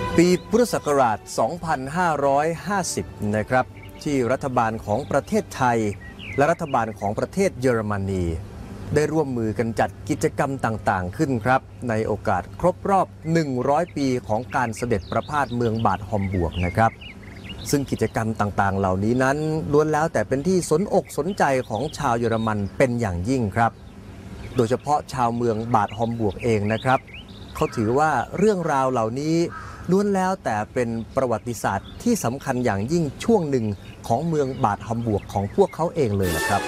ปีพุทธศักราช 2550 นะครับที่รัฐบาลของประเทศไทยและรัฐบาลของประเทศเยอรมนีได้ร่วมมือกันจัดกิจกรรมต่างๆขึ้นครับในโอกาสครบรอบ 100 ปีของการเสด็จประพาสเมืองบาดฮอมบวร์กนะครับซึ่งกิจกรรมต่างๆเหล่านี้นั้นล้วนแล้วแต่เป็นที่สนอกสนใจของชาวเยอรมันเป็นอย่างยิ่งครับโดยเฉพาะชาวเมืองบาดฮอมบวร์กเองนะครับเขาถือว่าเรื่องราวเหล่านี้ล้วนแล้วแต่เป็นประวัติศาสตร์ที่สำคัญอย่างยิ่งช่วงหนึ่งของเมืองบาดฮอมบวร์กของพวกเขาเองเลยนะครับ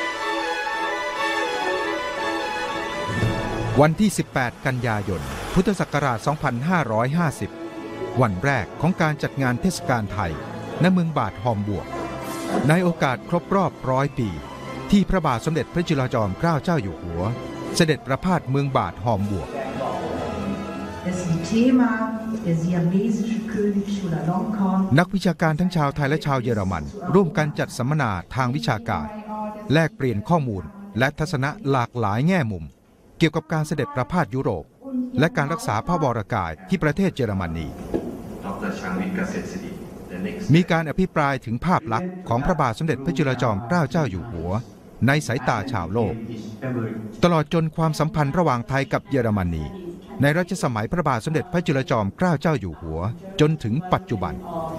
วันที่ 18 กันยายน พุทธศักราช 2550 วันแรกของการจัดงานเทศกาลไทยณเมืองบาดฮอมบวร์กในโอกาสครบรอบ100 ปีที่พระบาทสมเด็จพระจุลจอมเกล้าเจ้าอยู่หัวเสด็จประพาสเมืองบาดฮอมบวร์กนักวิชาการทั้งชาวไทยและชาวเยอรมันร่วมกันจัดสัมมนาทางวิชาการแลกเปลี่ยนข้อมูลและทัศนะหลากหลายแง่มุมเกี่ยวกับการเสด็จประพาสยุโรปและการรักษาพระวรกายที่ประเทศเยอรมนีมีการอภิปรายถึงภาพลักษณ์ของพระบาทสมเด็จพระจุลจอมเกล้าเจ้าอยู่หัวในสายตาชาวโลกตลอดจนความสัมพันธ์ระหว่างไทยกับเยอรมนีในรัชสมัยพระบาทสมเด็จพระจุลจอมเกล้าเจ้าอยู่หัวจนถึงปัจจุบัน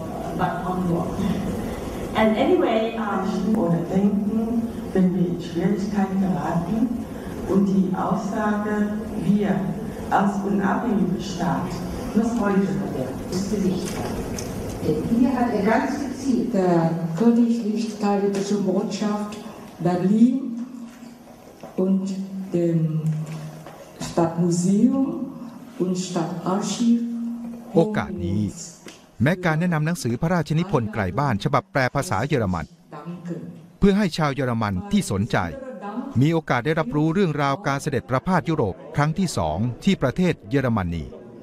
Und die Aussage, wir als unabhängiger Staat, was heute das Gesicht hat. Hier hat ganz gezielt der Königlich-Thailändische Botschaft Berlin und dem Stadtmuseum und Stadtarchiv โอกาสนี้แม้การแนะนำหนังสือพระราชนิพนธ์ไกลบ้านฉบับแปลภาษาเยอรมันเพื่อให้ชาวเยอรมันที่สนใจมีโอกาสได้รับรู้เรื่องราวการเสด็จประพาสยุโรปครั้งที่2ที่ประเทศเยอรมนี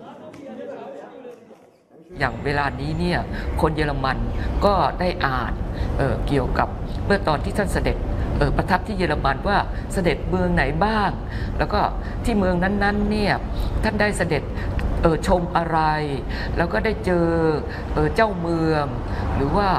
อย่างเวลานี้เนี่ยคนเยอรมันก็ได้อ่านเกี่ยวกับเมื่อตอนที่ท่านเสด็จประทับที่เยอรมันว่าเสด็จเมืองไหนบ้างแล้วก็ที่เมืองนั้นๆเนี่ยท่านได้เสด็จชมอะไรแล้วก็ได้เจอเจ้าเมืองหรือว่า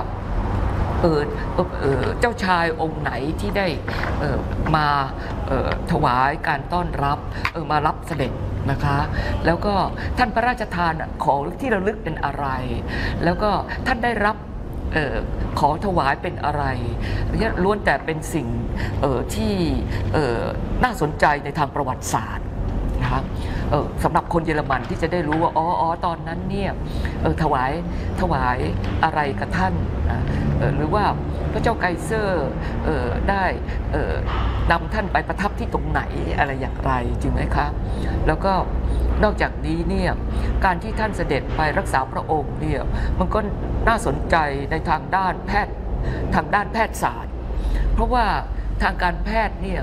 เจ้าชายองค์ไหนที่ได้มาถวายการต้อนรับมารับเสด็จนะคะแล้วก็ท่านพระราชทานของที่ระลึกเป็นอะไรแล้วก็ท่านได้รับขอถวายเป็นอะไรล้วนแต่เป็นสิ่งที่น่าสนใจในทางประวัติศาสตร์นะคะสำหรับคนเยอรมันที่จะได้รู้ว่าอ๋อตอนนั้นเนี่ยถวายอะไรกับท่านหรือว่าพระเจ้าไกเซอร์ได้นำท่านไปประทับที่ตรงไหนอะไรอย่างไรจริงไหมคะแล้วก็นอกจากนี้เนี่ยการที่ท่านเสด็จไปรักษาพระองค์เนี่ยมันก็น่าสนใจในทางด้านแพทย์ศาสตร์เพราะว่าทางการแพทย์เนี่ย